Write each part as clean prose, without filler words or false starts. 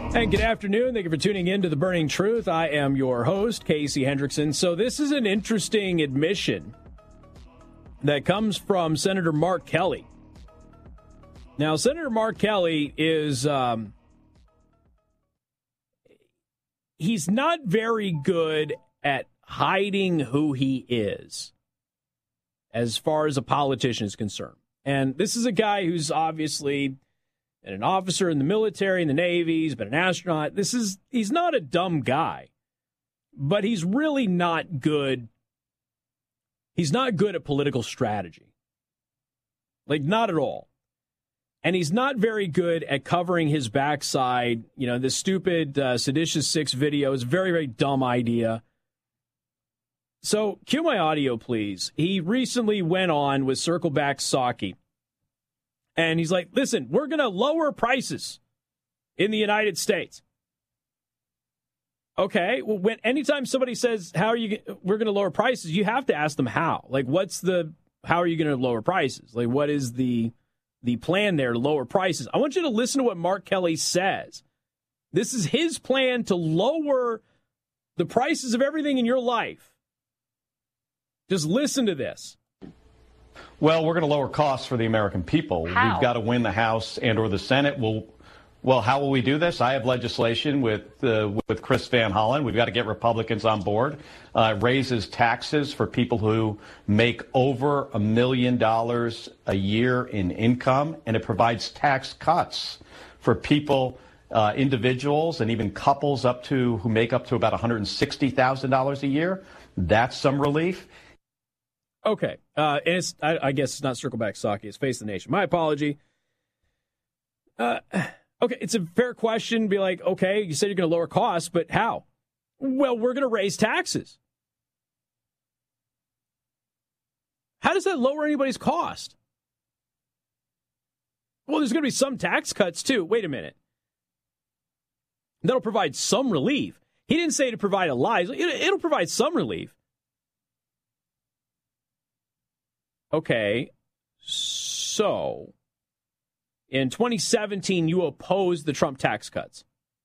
And good afternoon. Thank you for tuning in to The Burning Truth. I am your host, Casey Hendrickson. So this is an interesting admission that comes from Senator Mark Kelly. Now, Senator Mark Kelly is, he's not very good at hiding who he is as far as a politician is concerned. And this is a guy who's obviously an officer in the military, in the Navy. He's been an astronaut. He's not a dumb guy, but he's really not good. He's not good at political strategy. Like, not at all. And he's not very good at covering his backside. You know, this stupid Seditious Six video is a very, very dumb idea. So, cue my audio, please. He recently went on with Circleback Psaki. And he's like, listen, we're going to lower prices in the United States. Okay, well, anytime somebody says, we're going to lower prices, you have to ask them how. Like, how are you going to lower prices? Like, what is the plan there to lower prices? I want you to listen to what Mark Kelly says. This is his plan to lower the prices of everything in your life. Just listen to this. Well, we're going to lower costs for the American people. How? We've got to win the House and or the Senate. Well, how will we do this? I have legislation with Chris Van Hollen. We've got to get Republicans on board. Raises taxes for people who make over $1 million a year in income, and it provides tax cuts for people, individuals, and even couples who make up to about $160,000 a year. That's some relief. Okay, and I guess it's not Circleback Psaki, it's Face the Nation. My apology. Okay, it's a fair question. Be like, okay, you said you're going to lower costs, but how? Well, we're going to raise taxes. How does that lower anybody's cost? Well, there's going to be some tax cuts, too. Wait a minute. That'll provide some relief. He didn't say to provide a lie. It'll provide some relief. Okay, so in 2017, you opposed the Trump tax cuts.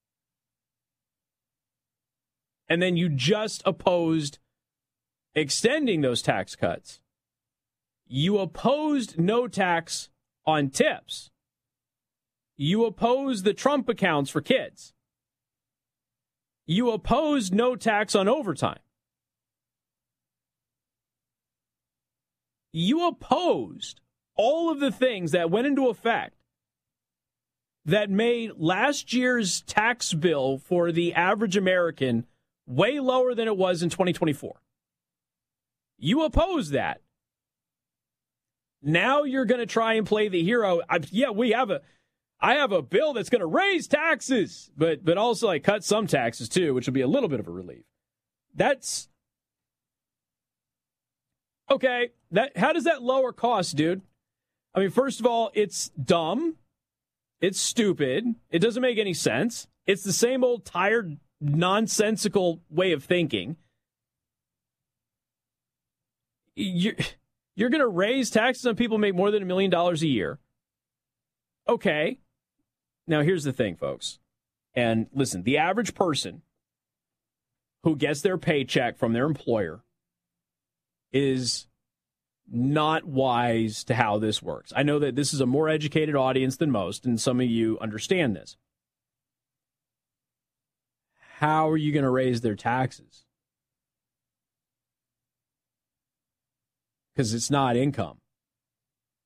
And then you just opposed extending those tax cuts. You opposed no tax on tips. You opposed the Trump accounts for kids. You opposed no tax on overtime. You opposed all of the things that went into effect that made last year's tax bill for the average American way lower than it was in 2024. You opposed that. Now you're going to try and play the hero. I have a bill that's going to raise taxes, but also like cut some taxes too, which will be a little bit of a relief. That's okay. How does that lower costs, dude? I mean, first of all, it's dumb. It's stupid. It doesn't make any sense. It's the same old tired, nonsensical way of thinking. You're going to raise taxes on people who make more than $1 million a year. Okay. Now, here's the thing, folks. And listen, the average person who gets their paycheck from their employer is not wise to how this works. I know that this is a more educated audience than most, and some of you understand this. How are you going to raise their taxes? Because it's not income.